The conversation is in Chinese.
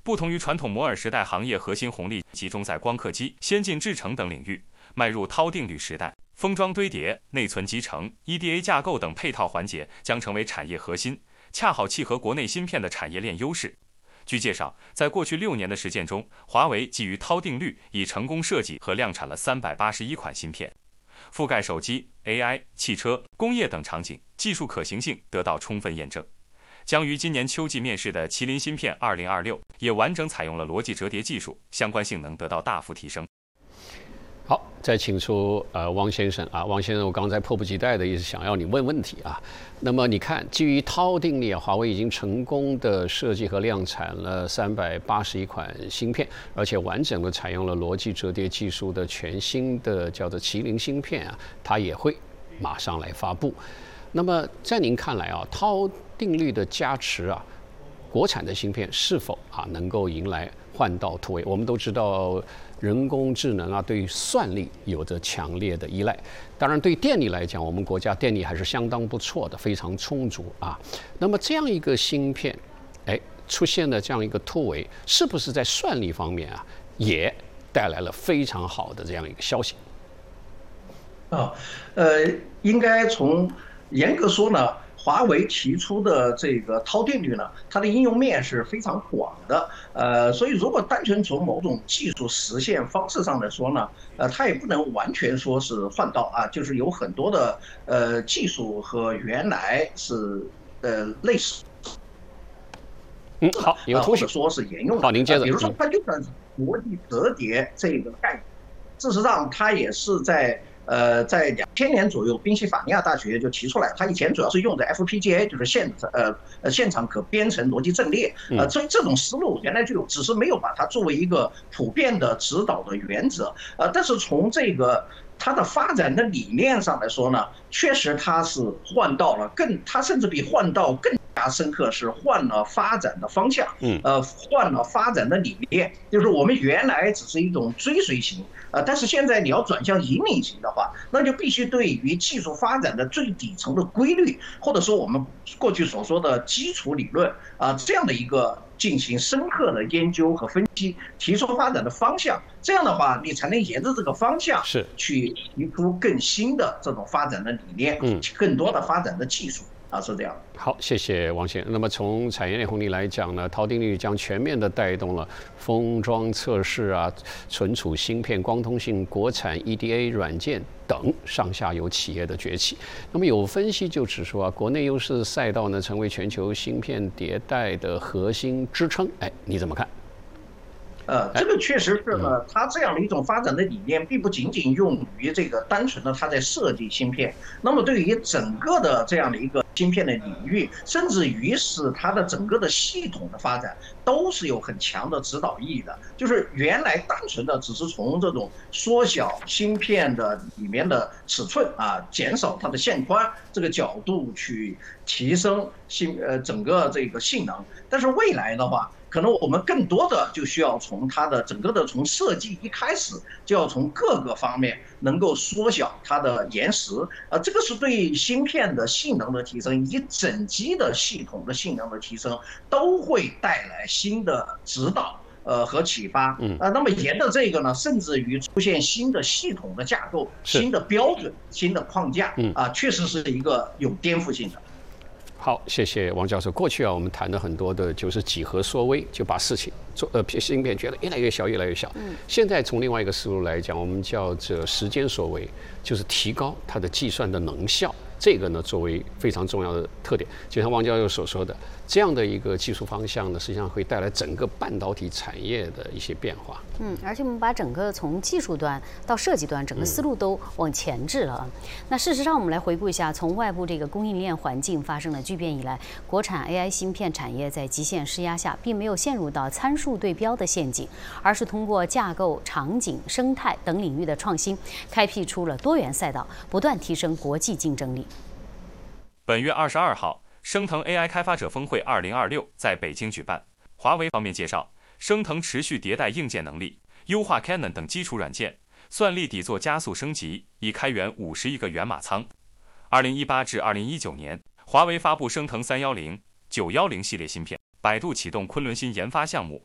不同于传统摩尔时代，行业核心红利集中在光刻机、先进制程等领域，迈入涛定律时代。封装堆叠、内存集成、EDA 架构等配套环节将成为产业核心，恰好契合国内芯片的产业链优势。据介绍，在过去6年的实践中，华为基于涛定律已成功设计和量产了381款芯片，覆盖手机、AI、汽车、工业等场景，技术可行性得到充分验证。将于今年秋季面世的麒麟芯片2026也完整采用了逻辑折叠技术，相关性能得到大幅提升。 好，再请出汪先生啊，汪先生，我刚才迫不及待的也是想要你问问题啊。那么你看，基于涛定律，华为已经成功的设计和量产了381款芯片，而且完整的采用了逻辑折叠技术的全新的叫做麒麟芯片啊，它也会马上来发布。那么在您看来啊，涛定律的加持啊，国产的芯片是否能够迎来换道突围？我们都知道人工智能啊，对算力有着强烈的依赖。当然，对电力来讲，我们国家电力还是相当不错的，非常充足啊。那么这样一个芯片，出现了这样一个突围，是不是在算力方面啊，也带来了非常好的这样一个消息？ 应该从严格说呢，华为提出的这个涛定律呢，它的应用面是非常广的，所以如果单纯从某种技术实现方式上来说呢，它也不能完全说是换道啊，就是有很多的技术和原来是类似， 好，有同学说是沿用的。 好，您接着。 比如说，它就算是逻辑折叠这个概念，事实上它也是在2000年左右，宾夕法尼亚大学就提出来，它以前主要是用的 FPGA， 就是现场可编程逻辑阵列，这种思路原来就有，只是没有把它作为一个普遍的指导的原则，但是从这个它的发展的理念上来说呢，确实它是换到了它甚至比换到更加深刻，是换了发展的方向，换了发展的理念，就是我们原来只是一种追随型，但是现在你要转向引领型的话，那就必须对于技术发展的最底层的规律，或者说我们过去所说的基础理论这样的一个进行深刻的研究和分析，提出发展的方向。这样的话，你才能沿着这个方向去提出更新的这种发展的理念，更多的发展的技术。是这样。 好，谢谢王先生。那么从产业链红利来讲呢，涛定律将全面的带动了封装测试啊、存储芯片、光通信、国产 EDA 软件等上下游企业的崛起。那么有分析就指出啊，国内优势赛道呢，成为全球芯片迭代的核心支撑。你怎么看？ 这个确实是呢，它这样的一种发展的理念，并不仅仅用于这个单纯的它在设计芯片，那么对于整个的这样的一个芯片的领域，甚至于是它的整个的系统的发展，都是有很强的指导意义的。就是原来单纯的只是从这种缩小芯片的里面的尺寸减少它的线宽这个角度去提升整个这个性能，但是未来的话，可能我们更多的就需要从它的整个的从设计一开始就要从各个方面能够缩小它的延时，这个是对芯片的性能的提升以及整机的系统的性能的提升都会带来新的指导和启发。那么沿着这个呢，甚至于出现新的系统的架构、新的标准、新的框架确实是一个有颠覆性的。 好，谢谢王教授。过去我们谈的很多的就是几何缩微，就把事情芯片觉得越来越小，越来越小。现在从另外一个思路来讲，我们叫做时间缩微，就是提高它的计算的能效。这个呢，作为非常重要的特点，就像王教授所说的，这样的一个技术方向呢，实际上会带来整个半导体产业的一些变化。 而且我们把整个从技术端到设计端，整个思路都往前置了。那事实上，我们来回顾一下，从外部这个供应链环境发生了巨变以来，国产 AI 芯片产业在极限施压下，并没有陷入到参数对标的陷阱，而是通过架构、场景、生态等领域的创新，开辟出了多元赛道，不断提升国际竞争力。 本月22号，升腾 AI 开发者峰会2026在北京举办。华为方面介绍，升腾持续迭代硬件能力，优化 Canon 等基础软件，算力底座加速升级，已开源50亿个源码仓。2018至2019年，华为发布升腾310、910系列芯片，百度启动昆仑新研发项目，